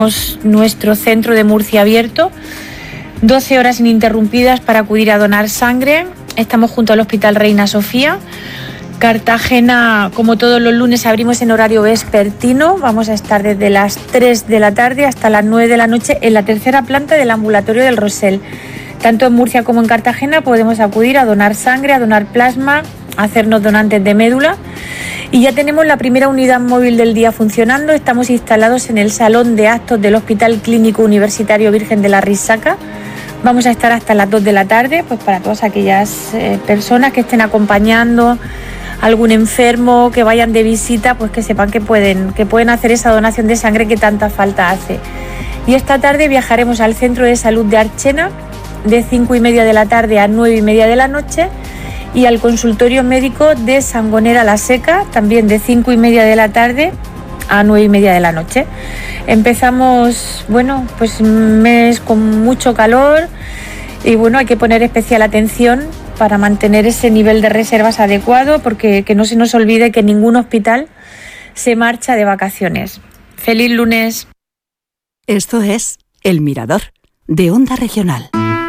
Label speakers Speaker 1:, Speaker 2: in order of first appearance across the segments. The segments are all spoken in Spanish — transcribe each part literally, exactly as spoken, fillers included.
Speaker 1: Nuestro centro de Murcia abierto, doce horas ininterrumpidas para acudir a donar sangre. Estamos junto al Hospital Reina Sofía. Cartagena, como todos los lunes, abrimos en horario vespertino. Vamos a estar desde las tres de la tarde hasta las nueve de la noche en la tercera planta del ambulatorio del Rosell. Tanto en Murcia como en Cartagena podemos acudir a donar sangre, a donar plasma, a hacernos donantes de médula. Y ya tenemos la primera unidad móvil del día funcionando. Estamos instalados en el Salón de Actos del Hospital Clínico Universitario Virgen de la Risaca. Vamos a estar hasta las dos de la tarde, pues para todas aquellas eh, personas que estén acompañando a algún enfermo, que vayan de visita, pues que sepan que pueden, que pueden hacer esa donación de sangre que tanta falta hace. Y esta tarde viajaremos al Centro de Salud de Archena de cinco y media de la tarde a nueve y media de la noche. Y al consultorio médico de Sangonera La Seca, también de cinco y media de la tarde a nueve y media de la noche. Empezamos, bueno, pues un mes con mucho calor y bueno, hay que poner especial atención para mantener ese nivel de reservas adecuado, porque que no se nos olvide que ningún hospital se marcha de vacaciones. ¡Feliz lunes!
Speaker 2: Esto es El Mirador, de Onda Regional.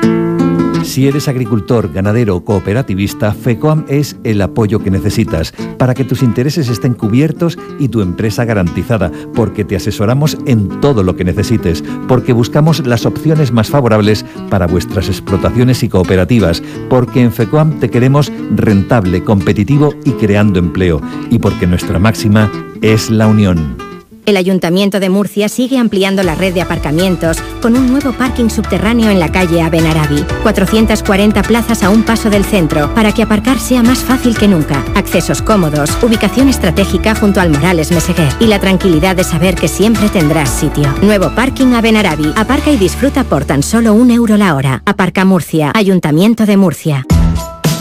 Speaker 3: Si eres agricultor, ganadero o cooperativista, FECOAM es el apoyo que necesitas para que tus intereses estén cubiertos y tu empresa garantizada, porque te asesoramos en todo lo que necesites, porque buscamos las opciones más favorables para vuestras explotaciones y cooperativas, porque en FECOAM te queremos rentable, competitivo y creando empleo, y porque nuestra máxima es la unión.
Speaker 4: El Ayuntamiento de Murcia sigue ampliando la red de aparcamientos con un nuevo parking subterráneo en la calle Abenarabi. cuatrocientas cuarenta plazas a un paso del centro para que aparcar sea más fácil que nunca. Accesos cómodos, ubicación estratégica junto al Morales Meseguer y la tranquilidad de saber que siempre tendrás sitio. Nuevo parking Abenarabi. Aparca y disfruta por tan solo un euro la hora. Aparca Murcia. Ayuntamiento de Murcia.